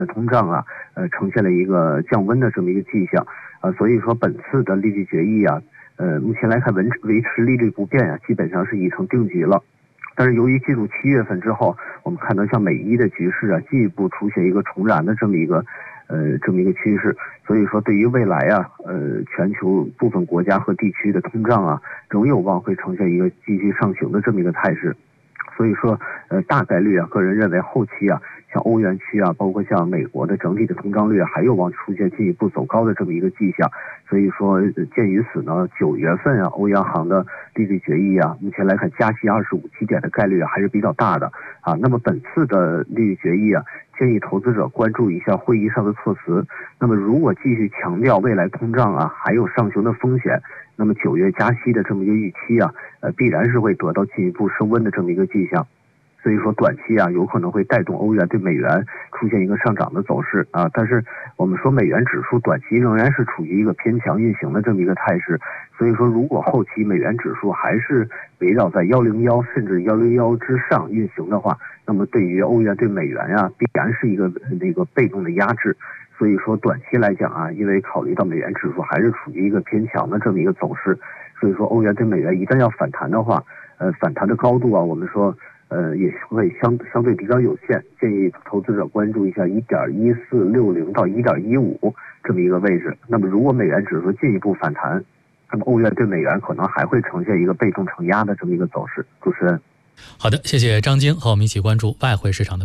通胀啊，呈现了一个降温的这么一个迹象所以说本次的利率决议啊，目前来看维持利率不变啊，基本上是已成定局了。但是由于进入7月份之后，我们看到像美伊的局势啊，进一步出现一个重燃的这么一个趋势，所以说对于未来啊，全球部分国家和地区的通胀啊，仍有望会呈现一个继续上行的这么一个态势。所以说，大概率啊，个人认为后期啊，像欧元区啊，包括像美国的整体的通胀率还有望出现进一步走高的这么一个迹象。所以说，鉴于此呢，9月份啊，欧央行的利率决议啊，目前来看加息25基点的概率还是比较大的啊。那么本次的利率决议啊，建议投资者关注一下会议上的措辞。那么如果继续强调未来通胀啊还有上行的风险，那么9月加息的这么一个预期啊，必然是会得到进一步升温的这么一个迹象。所以说短期啊，有可能会带动欧元对美元出现一个上涨的走势啊。但是我们说美元指数短期仍然是处于一个偏强运行的这么一个态势。所以说，如果后期美元指数还是围绕在101甚至101之上运行的话，那么对于欧元对美元啊，必然是一个被动的压制。所以说短期来讲啊，因为考虑到美元指数还是处于一个偏强的这么一个走势，所以说欧元对美元一旦要反弹的话，反弹的高度啊，我们说也会相对比较有限，建议投资者关注一下1.1460到1.15这么一个位置。那么如果美元指数进一步反弹，那么欧元对美元可能还会呈现一个被动承压的这么一个走势。主持人， 好的，谢谢张晶和我们一起关注外汇市场的